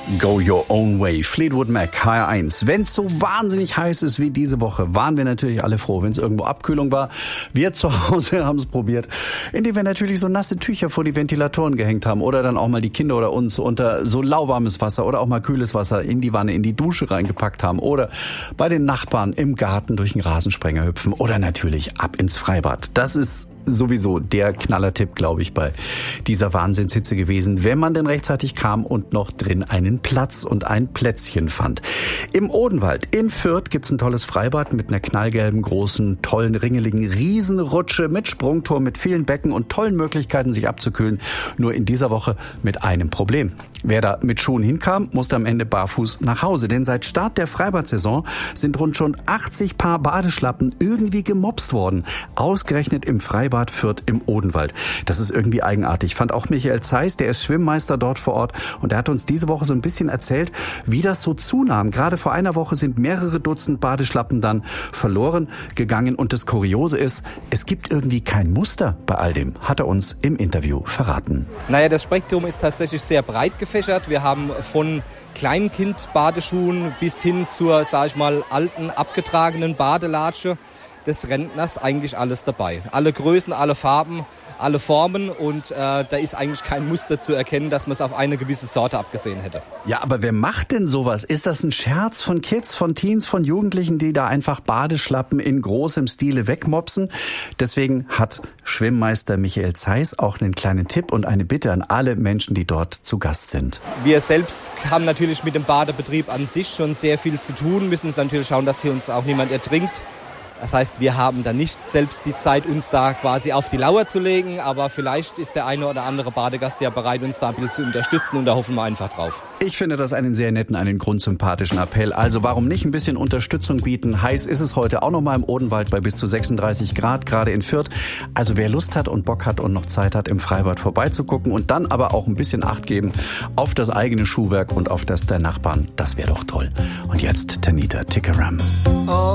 Go Your Own Way, Fleetwood Mac, HR1. Wenn es so wahnsinnig heiß ist wie diese Woche, waren wir natürlich alle froh, wenn es irgendwo Abkühlung war. Wir zu Hause haben es probiert, indem wir natürlich so nasse Tücher vor die Ventilatoren gehängt haben oder dann auch mal die Kinder oder uns unter so lauwarmes Wasser oder auch mal kühles Wasser in die Wanne, in die Dusche reingepackt haben oder bei den Nachbarn im Garten durch den Rasensprenger hüpfen oder natürlich ab ins Freibad. Das ist sowieso der Knallertipp, glaube ich, bei dieser Wahnsinnshitze gewesen, wenn man denn rechtzeitig kam und noch drin einen Platz und ein Plätzchen fand. Im Odenwald in Fürth gibt's ein tolles Freibad mit einer knallgelben, großen, tollen, ringeligen Riesenrutsche mit Sprungturm, mit vielen Becken und tollen Möglichkeiten, sich abzukühlen. Nur in dieser Woche mit einem Problem. Wer da mit Schuhen hinkam, musste am Ende barfuß nach Hause. Denn seit Start der Freibad-Saison sind rund schon 80 Paar Badeschlappen irgendwie gemopst worden. Ausgerechnet im Freibad Fürth im Odenwald. Das ist irgendwie eigenartig. Fand auch Michael Zeiss, der ist Schwimmmeister dort vor Ort. Und er hat uns diese Woche so ein bisschen erzählt, wie das so zunahm. Gerade vor einer Woche sind mehrere Dutzend Badeschlappen dann verloren gegangen. Und das Kuriose ist, es gibt irgendwie kein Muster bei all dem, hat er uns im Interview verraten. Naja, das Spektrum ist tatsächlich sehr breit gefächert. Wir haben von Kleinkind-Badeschuhen bis hin zur, sag ich mal, alten, abgetragenen Badelatsche des Rentners eigentlich alles dabei. Alle Größen, alle Farben, alle Formen und da ist eigentlich kein Muster zu erkennen, dass man es auf eine gewisse Sorte abgesehen hätte. Ja, aber wer macht denn sowas? Ist das ein Scherz von Kids, von Teens, von Jugendlichen, die da einfach Badeschlappen in großem Stile wegmopsen? Deswegen hat Schwimmmeister Michael Zeiss auch einen kleinen Tipp und eine Bitte an alle Menschen, die dort zu Gast sind. Wir selbst haben natürlich mit dem Badebetrieb an sich schon sehr viel zu tun, müssen natürlich schauen, dass hier uns auch niemand ertrinkt. Das heißt, wir haben dann nicht selbst die Zeit, uns da quasi auf die Lauer zu legen, aber vielleicht ist der eine oder andere Badegast ja bereit, uns da ein bisschen zu unterstützen und da hoffen wir einfach drauf. Ich finde das einen sehr netten, einen grundsympathischen Appell. Also warum nicht ein bisschen Unterstützung bieten? Heiß ist es heute auch noch mal im Odenwald bei bis zu 36 Grad, gerade in Fürth. Also wer Lust hat und Bock hat und noch Zeit hat, im Freibad vorbeizugucken und dann aber auch ein bisschen Acht geben auf das eigene Schuhwerk und auf das der Nachbarn, das wäre doch toll. Und jetzt Tanita Tikaram.